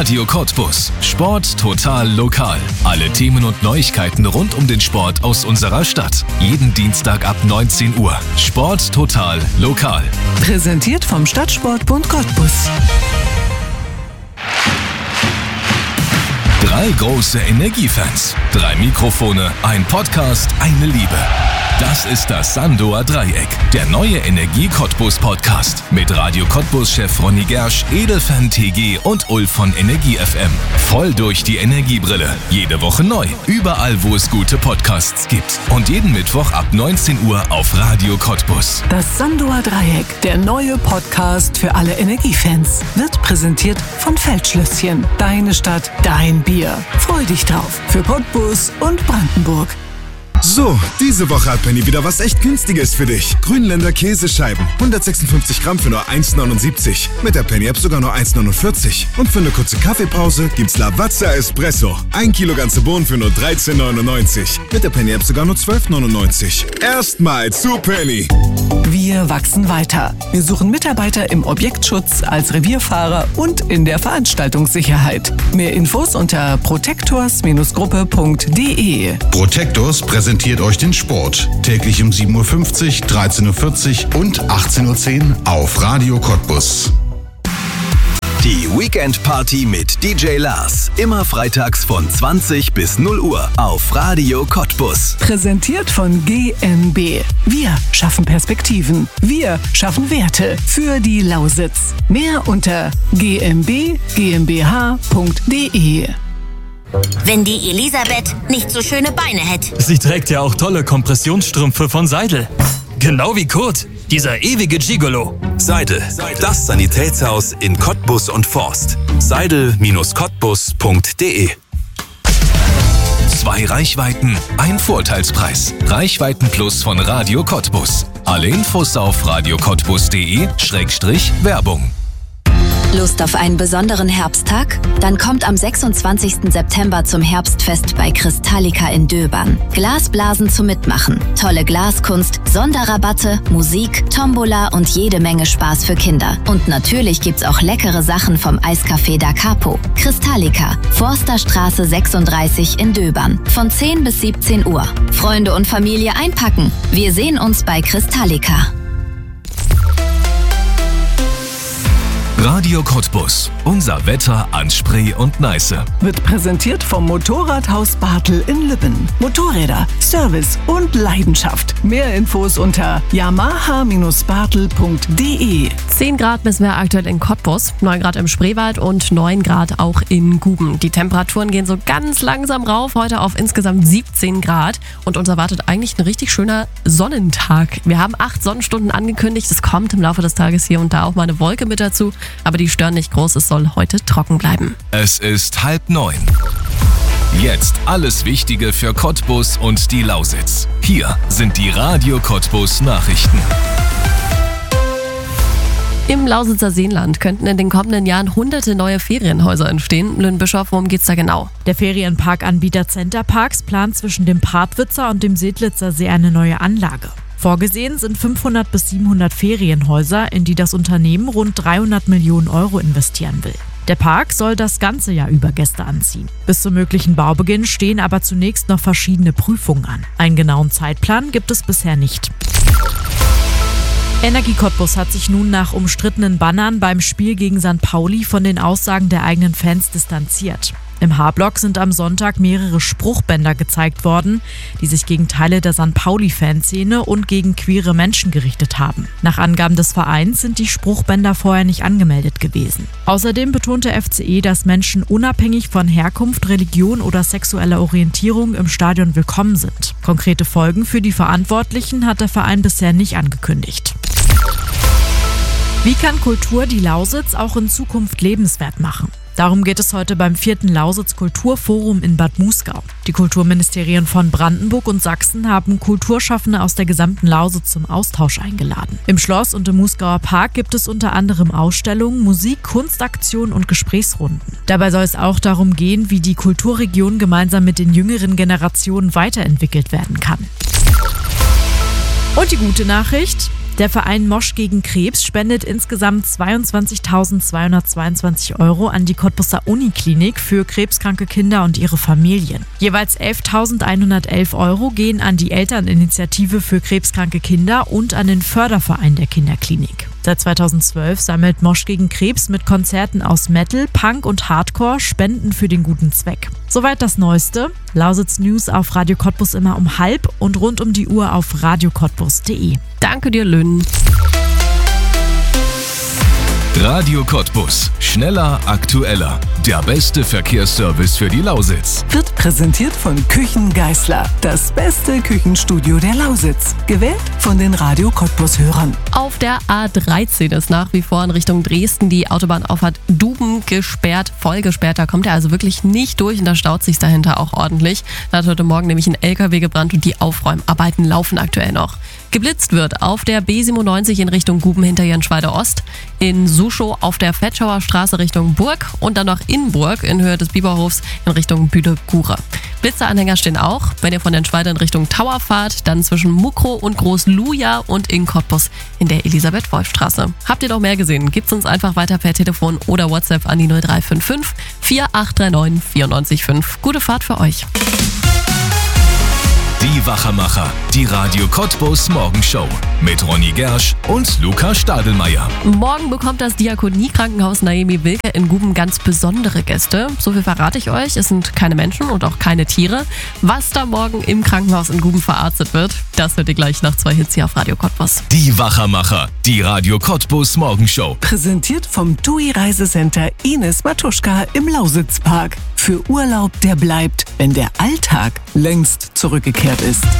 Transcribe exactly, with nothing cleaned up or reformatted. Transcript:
Radio Cottbus. Sport total lokal. Alle Themen und Neuigkeiten rund um den Sport aus unserer Stadt. Jeden Dienstag ab neunzehn Uhr. Sport total lokal. Präsentiert vom Stadtsportbund Cottbus. Drei große Energiefans. Drei Mikrofone, ein Podcast, eine Liebe. Das ist das Sandoer Dreieck, der neue Energie-Cottbus-Podcast mit Radio Cottbus-Chef Ronny Gersch, Edelfan T G und Ulf von Energie F M. Voll durch die Energiebrille. Jede Woche neu. Überall, wo es gute Podcasts gibt. Und jeden Mittwoch ab neunzehn Uhr auf Radio Cottbus. Das Sandoer Dreieck, der neue Podcast für alle Energiefans, wird präsentiert von Feldschlösschen. Deine Stadt, dein Bier. Freu dich drauf. Für Cottbus und Brandenburg. So, diese Woche hat Penny wieder was echt Günstiges für dich. Grünländer Käsescheiben, hundertsechsundfünfzig Gramm für nur eins neunundsiebzig. Mit der Penny-App sogar nur eins neunundvierzig. Und für eine kurze Kaffeepause gibt's Lavazza Espresso. Ein Kilo ganze Bohnen für nur dreizehn neunundneunzig. Mit der Penny-App sogar nur zwölf neunundneunzig. Erstmal zu Penny. Wir wachsen weiter. Wir suchen Mitarbeiter im Objektschutz, als Revierfahrer und in der Veranstaltungssicherheit. Mehr Infos unter protectors Gruppe punkt de. Protectors präsentiert euch den Sport. Täglich um sieben Uhr fünfzig, dreizehn Uhr vierzig und achtzehn Uhr zehn auf Radio Cottbus. Die Weekend Party mit D J Lars. Immer freitags von zwanzig bis null Uhr auf Radio Cottbus. Präsentiert von G M B. Wir schaffen Perspektiven. Wir schaffen Werte für die Lausitz. Mehr unter g m b g m b h punkt de. Wenn die Elisabeth nicht so schöne Beine hätte. Sie trägt ja auch tolle Kompressionsstrümpfe von Seidel. Genau wie Kurt, dieser ewige Gigolo. Seidel, das Sanitätshaus in Cottbus und Forst. seidel Cottbus punkt de. Zwei Reichweiten, ein Vorteilspreis. Reichweiten Plus von Radio Cottbus. Alle Infos auf radio cottbus punkt de Schrägstrich Werbung. Lust auf einen besonderen Herbsttag? Dann kommt am sechsundzwanzigsten September zum Herbstfest bei Kristallika in Döbern. Glasblasen zum Mitmachen, tolle Glaskunst, Sonderrabatte, Musik, Tombola und jede Menge Spaß für Kinder. Und natürlich gibt's auch leckere Sachen vom Eiscafé Da Capo. Kristallika, Forsterstraße sechsunddreißig in Döbern. Von zehn bis siebzehn Uhr. Freunde und Familie einpacken. Wir sehen uns bei Kristallika. Radio Cottbus. Unser Wetter an Spree und Neiße. Wird präsentiert vom Motorradhaus Bartel in Lübben. Motorräder, Service und Leidenschaft. Mehr Infos unter yamaha bartel punkt de. zehn Grad messen wir aktuell in Cottbus, neun Grad im Spreewald und neun Grad auch in Guben. Die Temperaturen gehen so ganz langsam rauf, heute auf insgesamt siebzehn Grad. Und uns erwartet eigentlich ein richtig schöner Sonnentag. Wir haben acht Sonnenstunden angekündigt. Es kommt im Laufe des Tages hier und da auch mal eine Wolke mit dazu. Aber die stören nicht groß, es soll heute trocken bleiben. Es ist halb neun. Jetzt alles Wichtige für Cottbus und die Lausitz. Hier sind die Radio Cottbus Nachrichten. Im Lausitzer Seenland könnten in den kommenden Jahren hunderte neue Ferienhäuser entstehen. Lynn Bischof, worum geht's da genau? Der Ferienparkanbieter Centerparks plant zwischen dem Partwitzer und dem Sedlitzer See eine neue Anlage. Vorgesehen sind fünfhundert bis siebenhundert Ferienhäuser, in die das Unternehmen rund dreihundert Millionen Euro investieren will. Der Park soll das ganze Jahr über Gäste anziehen. Bis zum möglichen Baubeginn stehen aber zunächst noch verschiedene Prüfungen an. Einen genauen Zeitplan gibt es bisher nicht. Energie Cottbus hat sich nun nach umstrittenen Bannern beim Spiel gegen Sankt Pauli von den Aussagen der eigenen Fans distanziert. Im H-Block sind am Sonntag mehrere Spruchbänder gezeigt worden, die sich gegen Teile der Sankt Pauli-Fanszene und gegen queere Menschen gerichtet haben. Nach Angaben des Vereins sind die Spruchbänder vorher nicht angemeldet gewesen. Außerdem betont der F C E, dass Menschen unabhängig von Herkunft, Religion oder sexueller Orientierung im Stadion willkommen sind. Konkrete Folgen für die Verantwortlichen hat der Verein bisher nicht angekündigt. Wie kann Kultur die Lausitz auch in Zukunft lebenswert machen? Darum geht es heute beim vierten Lausitz Kulturforum in Bad Muskau. Die Kulturministerien von Brandenburg und Sachsen haben Kulturschaffende aus der gesamten Lausitz zum Austausch eingeladen. Im Schloss und im Muskauer Park gibt es unter anderem Ausstellungen, Musik, Kunstaktionen und Gesprächsrunden. Dabei soll es auch darum gehen, wie die Kulturregion gemeinsam mit den jüngeren Generationen weiterentwickelt werden kann. Und die gute Nachricht: Der Verein Mosch gegen Krebs spendet insgesamt zweiundzwanzigtausendzweihundertzweiundzwanzig Euro an die Cottbuser Uniklinik für krebskranke Kinder und ihre Familien. Jeweils elftausendeinhundertelf Euro gehen an die Elterninitiative für krebskranke Kinder und an den Förderverein der Kinderklinik. Seit zweitausendzwölf sammelt Mosch gegen Krebs mit Konzerten aus Metal, Punk und Hardcore Spenden für den guten Zweck. Soweit das Neueste. Lausitz News auf Radio Cottbus immer um halb und rund um die Uhr auf radio cottbus punkt de. Danke dir, Lynn. Radio Cottbus. Schneller, aktueller. Der beste Verkehrsservice für die Lausitz. Wird präsentiert von Küchen Geißler. Das beste Küchenstudio der Lausitz. Gewählt von den Radio Cottbus-Hörern. Auf der A dreizehn ist nach wie vor in Richtung Dresden die Autobahnauffahrt Duben gesperrt, voll gesperrt. Da kommt er also wirklich nicht durch und da staut sich dahinter auch ordentlich. Da hat heute Morgen nämlich ein L K W gebrannt und die Aufräumarbeiten laufen aktuell noch. Geblitzt wird auf der B siebenundneunzig in Richtung Guben hinter Jenschweider Ost, in Suschow auf der Fetschauer Straße Richtung Burg und dann noch in Burg in Höhe des Biberhofs in Richtung Büde-Gure. Blitzeranhänger stehen auch, wenn ihr von Jenschweider in Richtung Tower fahrt, dann zwischen Mukro und Groß-Luja und in Cottbus in der Elisabeth-Wolf-Straße. Habt ihr noch mehr gesehen? Gibt's uns einfach weiter per Telefon oder WhatsApp an die null drei fünf fünf vier acht drei neun vier neun fünf. Gute Fahrt für euch. Die Wachermacher, die Radio Cottbus Morgenshow mit Ronny Gersch und Luca Stadelmeier. Morgen bekommt das Diakonie-Krankenhaus Naemi Wilke in Guben ganz besondere Gäste. So viel verrate ich euch, es sind keine Menschen und auch keine Tiere. Was da morgen im Krankenhaus in Guben verarztet wird, das hört ihr gleich nach zwei Hits hier auf Radio Cottbus. Die Wachermacher, die Radio Cottbus Morgenshow. Präsentiert vom T U I Reisecenter Ines Matuschka im Lausitzpark. Für Urlaub, der bleibt, wenn der Alltag längst zurückgekehrt ist.